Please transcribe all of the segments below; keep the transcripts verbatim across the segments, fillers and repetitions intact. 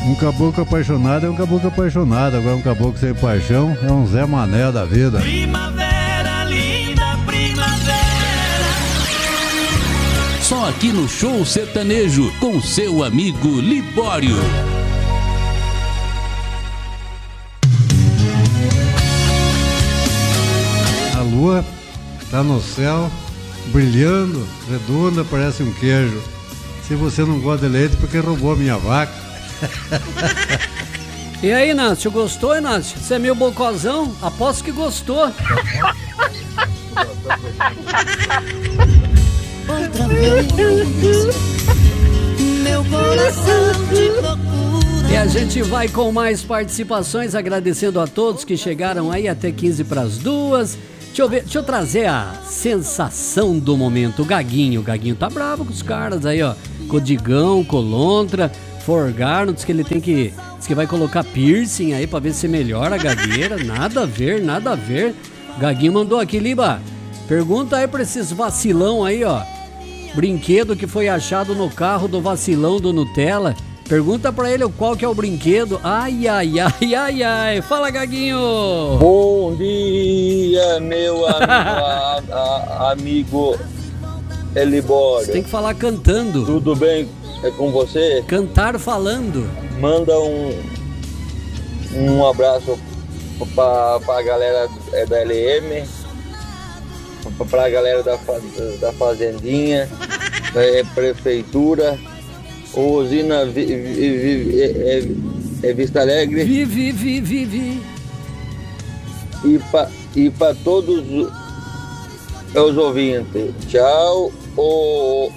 Um caboclo apaixonado é um caboclo apaixonado. Agora um caboclo sem paixão é um Zé Mané da vida. Primavera, linda primavera. Só aqui no Show Sertanejo, com seu amigo Libório. A lua tá no céu, brilhando, redonda, parece um queijo. Se você não gosta de leite, porque roubou a minha vaca. E aí, Inácio, gostou, Inácio? Você é meio bocozão? Aposto que gostou. Outra vez, meu coração te procura. E a gente vai com mais participações, agradecendo a todos que chegaram aí até quinze para as duas. Deixa eu ver, deixa eu trazer a sensação do momento. O Gaguinho, o Gaguinho tá bravo com os caras aí, ó. Codigão, Colontra, Forgaro, diz que ele tem que... Diz que vai colocar piercing aí pra ver se melhora a gagueira. Nada a ver, nada a ver. Gaguinho mandou aqui, Liba. Pergunta aí pra esses vacilão aí, ó. Brinquedo que foi achado no carro do vacilão do Nutella. Pergunta pra ele qual que é o brinquedo. Ai, ai, ai, ai, ai. Fala, Gaguinho. Bom dia, meu am a, a, amigo Elibório. Você tem que falar cantando. Tudo bem é com você? Cantar falando. Manda um, um abraço pra, pra galera da L M, pra galera da, da Fazendinha, da Prefeitura, Usina vi, vi, vi, é, é Vista Alegre. Vive, vive, vive. E pra, e pra todos os ouvintes. Tchau. O,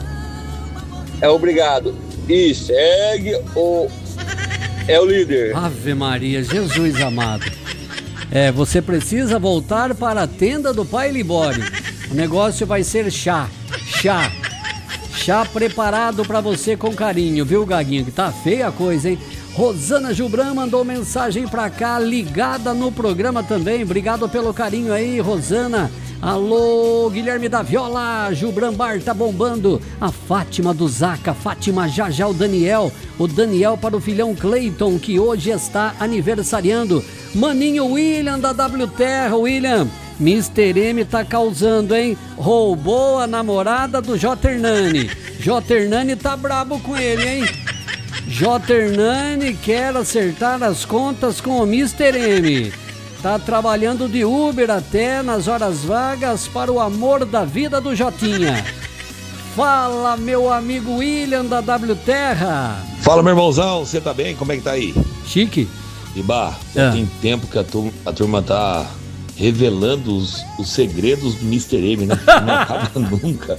é obrigado. E segue o... É o líder. Ave Maria, Jesus amado. É, você precisa voltar para a tenda do Pai Libório. O negócio vai ser chá. Chá. Chá preparado para você com carinho, viu, Gaguinho? Que tá feia a coisa, hein? Rosana Gilbran mandou mensagem pra cá, ligada no programa também. Obrigado pelo carinho aí, Rosana. Alô, Guilherme da Viola, Gilbran Bar tá bombando. A Fátima do Zaca, Fátima já já o Daniel. O Daniel para o filhão Cleiton, que hoje está aniversariando. Maninho William da W Terra, William. mister M tá causando, hein? Roubou a namorada do J. Hernani. J. Hernani tá brabo com ele, hein? J. Hernani quer acertar as contas com o mister M. Tá trabalhando de Uber até nas horas vagas para o amor da vida do Jotinha. Fala, meu amigo William da W Terra. Fala, meu irmãozão, você tá bem? Como é que tá aí? Chique. Ibá, É. tem tempo que a turma, a turma tá revelando os, os segredos do mister M, né? Não acaba nunca.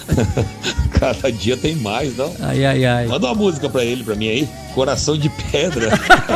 Cada dia tem mais, não? Ai, ai, ai. Manda uma música pra ele, pra mim aí. Coração de Pedra.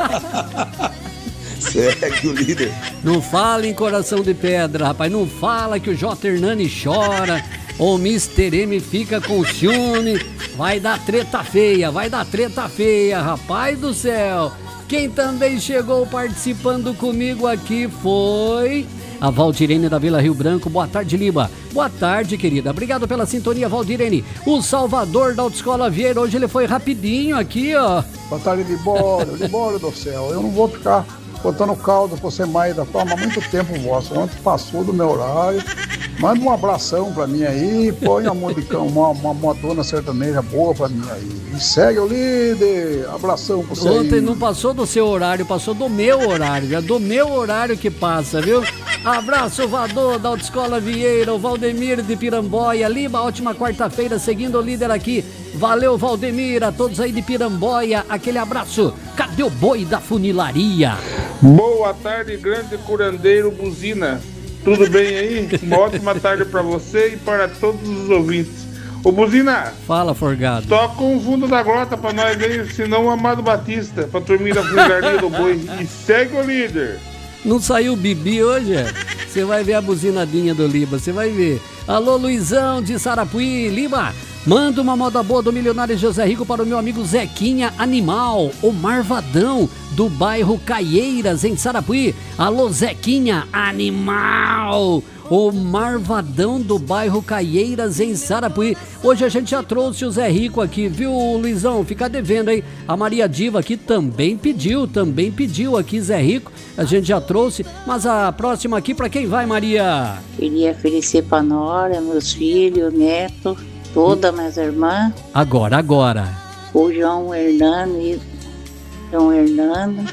Segue o líder. Não fala em coração de pedra, rapaz. Não fala que o J. Hernani chora. O mister M fica com ciúme. Vai dar treta feia, vai dar treta feia, rapaz do céu. Quem também chegou participando comigo aqui foi a Valdirene da Vila Rio Branco. Boa tarde, Liba. Boa tarde, querida. Obrigado pela sintonia, Valdirene. O Salvador da Autoescola Vieira, hoje ele foi rapidinho aqui, ó. Boa tarde, Libório. Libório do céu. Eu não vou ficar botando caldo pra você mais da forma há muito tempo vosso. Ontem passou do meu horário. Manda um abração pra mim aí. Põe uma modicão, uma, uma modona sertaneja boa pra mim aí. E segue o líder. Abração pra você aí. Ontem não passou do seu horário, passou do meu horário. É do meu horário que passa, viu? Abraço, Vador da Autoescola Vieira, o Valdemir de Piramboia. Liba, ótima quarta-feira, seguindo o líder aqui. Valeu, Valdemir, a todos aí de Piramboia. Aquele abraço. Cadê o boi da funilaria? Boa tarde, grande curandeiro Buzina. Tudo bem aí? Uma ótima tarde para você e para todos os ouvintes. Ô Buzina, fala, Forgado. Toca um fundo da grota pra nós aí, senão o Amado Batista, pra turminha da funilaria do boi. E segue o líder. Não saiu o Bibi hoje? Você vai ver a buzinadinha do Liba, você vai ver. Alô, Luizão de Sarapuí. Liba, manda uma moda boa do milionário José Rico para o meu amigo Zequinha Animal, o Marvadão, do bairro Caieiras, em Sarapuí. Alô, Zequinha Animal. o Marvadão do bairro Caieiras, em Sarapuí. Hoje a gente já trouxe o Zé Rico aqui, viu, Luizão? Fica devendo, hein? A Maria Diva aqui também pediu, também pediu aqui, Zé Rico. A gente já trouxe, mas a próxima aqui pra quem vai, Maria? Queria oferecer pra Nora, meus filhos, neto, toda minhas irmãs. Agora, agora. O João Hernando e João Hernando.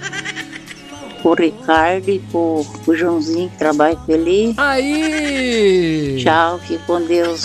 O Ricardo e o, o Joãozinho que trabalha com ele. Aí! Tchau, fique com Deus.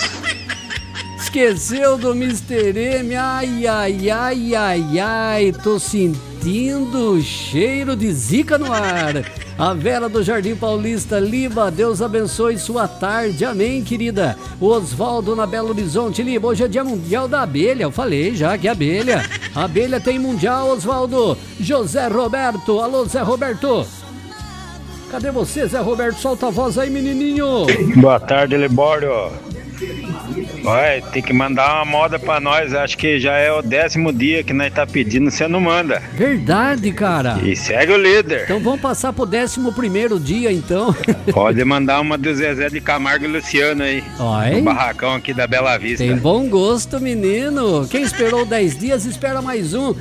Esqueceu do mister M, ai, ai, ai, ai, ai, tô sentindo o cheiro de zica no ar. A Vera do Jardim Paulista, Liba, Deus abençoe sua tarde, amém, querida. O Osvaldo na Belo Horizonte, Liba, hoje é dia mundial da abelha, eu falei já que é abelha. A abelha tem mundial, Osvaldo. José Roberto, alô, Zé Roberto. Cadê você, Zé Roberto? Solta a voz aí, menininho. Boa tarde, Libório. Vai, tem que mandar uma moda pra nós. Acho que já é o décimo dia que nós tá pedindo, você não manda. Verdade, cara. E segue o líder. Então vamos passar pro décimo primeiro dia, então. Pode mandar uma do Zezé de Camargo e Luciano aí. Oi? No barracão aqui da Bela Vista. Tem bom gosto, menino. Quem esperou dez dias, espera mais um.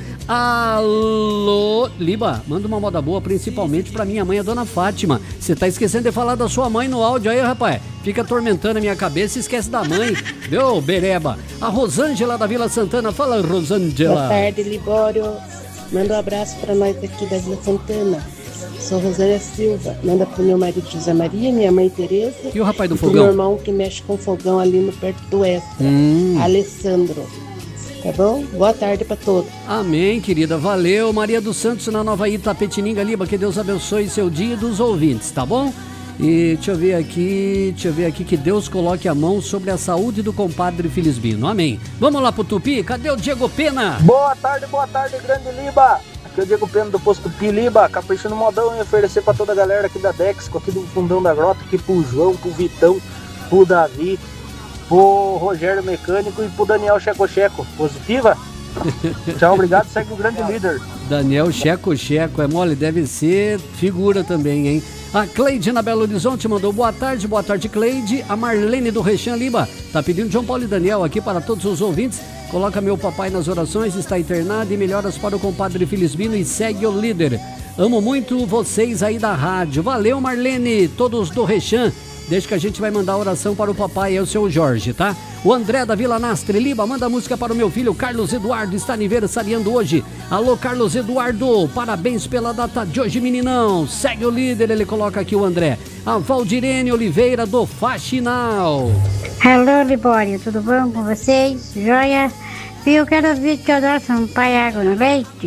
Alô, Liba, manda uma moda boa, principalmente pra minha mãe, a dona Fátima. Você tá esquecendo de falar da sua mãe no áudio aí, rapaz. Fica atormentando a minha cabeça e esquece da mãe. Viu, Bereba? A Rosângela da Vila Santana. Fala, Rosângela. Boa tarde, Libório. Manda um abraço pra nós aqui da Vila Santana. Sou Rosália Silva. Manda pro meu marido José Maria, minha mãe Tereza. E o rapaz do e fogão? pro meu irmão que mexe com fogão ali no perto do Extra. Hum. Alessandro. Tá bom? Boa tarde pra todos. Amém, querida. Valeu. Maria dos Santos na Nova Itapetininga, Liba. Que Deus abençoe seu dia e dos ouvintes, tá bom? E deixa eu ver aqui, deixa eu ver aqui, que Deus coloque a mão sobre a saúde do compadre Felisbino. Amém. Vamos lá pro Tupi? Cadê o Diego Pena? Boa tarde, boa tarde, grande Liba. Aqui é o Diego Pena do Posto Tupi, Liba. Caprichando modão e oferecer pra toda a galera aqui da Dexco, aqui do Fundão da Grota, aqui pro João, pro Vitão, pro Davi, pro Rogério Mecânico e pro Daniel Checo Checo. Positiva? Tchau, obrigado, segue o grande líder. Daniel Checo Checo, é mole? Deve ser figura também, hein? A Cleide na Belo Horizonte mandou boa tarde, boa tarde, Cleide. A Marlene do Rexan Liba tá pedindo João Paulo e Daniel aqui para todos os ouvintes. Coloca meu papai nas orações, está internado, e melhoras para o compadre Felisbino e segue o líder. Amo muito vocês aí da rádio. Valeu, Marlene, todos do Rexan. Deixa que a gente vai mandar a oração para o papai, é o seu Jorge, tá? O André da Vila Nastre, Liba, manda música para o meu filho Carlos Eduardo, está aniversariando hoje. Alô, Carlos Eduardo, parabéns pela data de hoje, meninão. Segue o líder, ele coloca aqui o André. A Valdirene Oliveira do Faxinal. Alô, Libório, tudo bom com vocês? Joia? Eu quero ouvir Teodoro Sampaio, Água no Leite.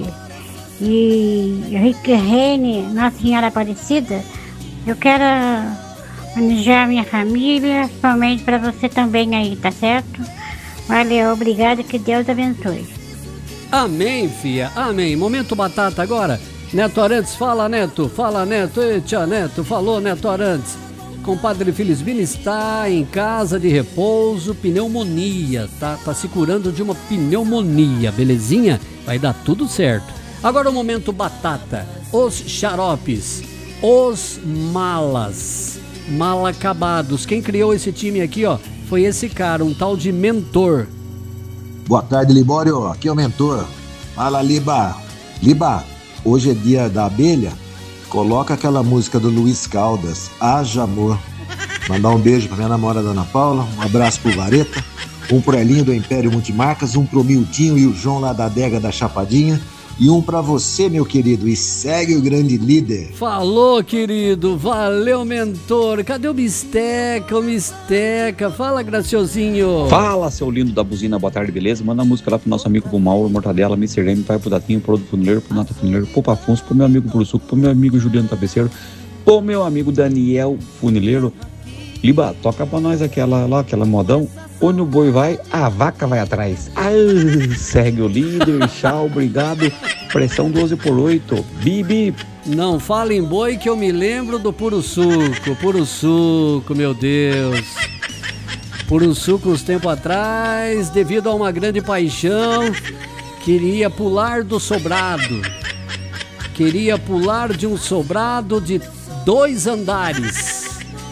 E Rick Rene, Nossa Senhora Aparecida. Eu quero manejar minha família, somente para você também aí, tá certo? Valeu, obrigado, que Deus abençoe. Amém, filha, amém. Momento batata agora. Neto Arantes, fala, Neto, fala, Neto. Ei, tia Neto, falou, Neto Arantes. Compadre Felisbino está em casa de repouso, pneumonia, tá, tá se curando de uma pneumonia, belezinha? Vai dar tudo certo. Agora o momento batata. Os xaropes, os malas. Mal acabados. Quem criou esse time aqui, ó, foi esse cara, um tal de Mentor. Boa tarde, Libório. Aqui é o Mentor. Fala, Liba. Liba, hoje é dia da abelha. Coloca aquela música do Luiz Caldas, Haja Amor. Mandar um beijo pra minha namorada Ana Paula, um abraço pro Vareta, um pro Elinho do Império Multimarcas, um pro Mildinho e o João lá da adega da Chapadinha. E um pra você, meu querido, e segue o grande líder. Falou, querido, valeu, Mentor. Cadê o Misteca, o Misteca? Fala, Graciosinho. Fala, seu lindo da buzina, boa tarde, beleza? Manda a música lá pro nosso amigo pro Mauro, Mortadela, mister M, pai pro Datinho, pro Funileiro, pro Nata Funileiro, pro Pafunço, pro meu amigo Pro Suco, pro meu amigo Juliano Tapeceiro, pro meu amigo Daniel Funileiro. Liba, toca pra nós aquela lá, aquela modão. Onde o boi vai, a vaca vai atrás. Ah, segue o líder, tchau, obrigado. Pressão doze por oito, bibi. Não fala em boi que eu me lembro do Puro Suco, Puro Suco, meu Deus. Puro Suco, uns tempos atrás, devido a uma grande paixão, queria pular do sobrado. Queria pular de um sobrado de dois andares.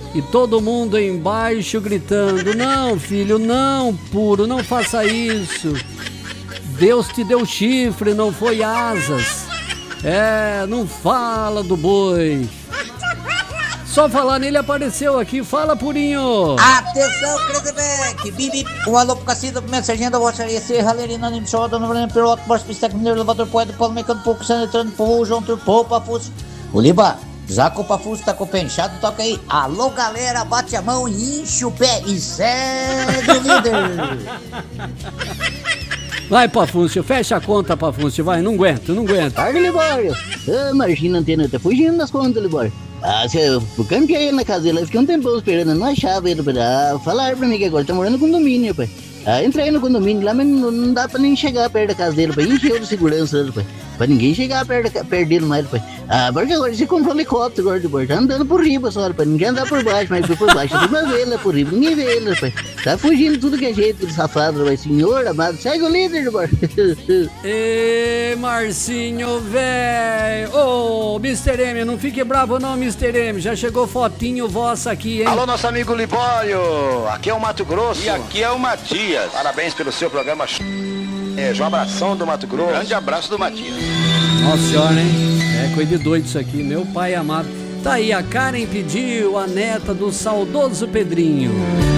E todo mundo embaixo gritando: não, filho, não, puro, não faça isso. Deus te deu chifre, não foi asas. É, não fala do boi. Só falar nele apareceu aqui. Fala, Purinho. Atenção, Crazyback. Bibi, um alô pro Cacida, pro Mensagem da Bocharia, Serra, Lerina, Anime Show, Dona Verônica, Piloto, Borges, Pistec, Mineiro, Elevador, Poeta, Paulo, Mecânico, Pouco, Sanetrando, Povo, João Turpou, Pafus. O Liba, já com o Pafus tá com o penchado, toca aí. Alô, galera, bate a mão e enche o pé e segue o líder. Vai, Pafúncio, fecha a conta, Pafúncio, vai, não aguento, não aguento. Tarde, Libório. Ah, Marginha Antena, tá fugindo das contas, Libório. Ah, se eu campeei ele na casa dele, eu fiquei um tempão esperando, não achava ele, pra ah, falar pra mim que agora tá morando no condomínio, pai. Ah, entrei no condomínio lá, mas não, não dá pra nem chegar perto da casa dele, pai. Encheu de segurança, pai. Pra ninguém chegar perto, perto dele mais, pai. Ah, porque agora você comprou um helicóptero agora, pai. Tá andando por riba só, pai. Ninguém anda por baixo, mas foi por baixo. Tem uma vela por riba, ninguém vê ele, pai. Tá fugindo tudo que é jeito, de safado, pai. Senhor amado, segue o líder, pai. Ê, Marcinho, velho. Ô, mister M, não fique bravo não, mister M. Já chegou fotinho vossa aqui, hein? Alô, nosso amigo Libório. Aqui é o Mato Grosso. E aqui é o Matias. Parabéns pelo seu programa. É, um abração do Mato Grosso. Grande abraço do Matias. Nossa senhora, hein? É coisa de doido isso aqui, meu pai amado. Tá aí, a Karen pediu a neta do saudoso Pedrinho.